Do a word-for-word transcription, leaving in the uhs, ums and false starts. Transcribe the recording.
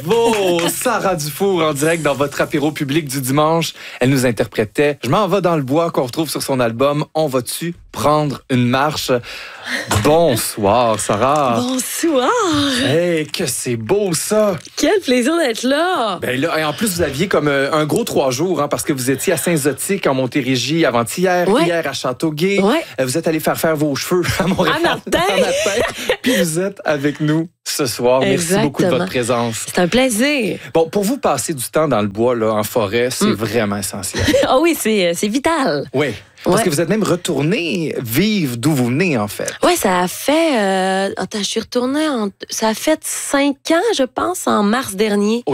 Bravo! Sarah Dufour en direct dans votre apéro public du dimanche. Elle nous interprétait « Je m'en vais dans le bois » qu'on retrouve sur son album « On va-tu prendre une marche ?» Bonsoir, Sarah. Bonsoir. Hey, que c'est beau, ça. Quel plaisir d'être là. Ben là, et en plus, vous aviez comme euh, un gros trois jours, hein, parce que vous étiez à Saint-Zotique, en Montérégie, avant-hier, ouais. hier à Châteauguay. Ouais. Euh, vous êtes allé faire faire vos cheveux à Montréal. À Martin. À Martin. Puis vous êtes avec nous ce soir. Exactement. Merci beaucoup de votre présence. C'est un plaisir. Bon, pour vous, passer du temps dans le bois, là, en forêt, c'est mm. vraiment essentiel. Ah oh oui, c'est, c'est vital. Oui. Parce ouais. que vous êtes même retourné vivre d'où vous venez, en fait. Oui, ça a fait... Euh, attends, je suis retournée... En, ça a fait cinq ans, je pense, en mars dernier.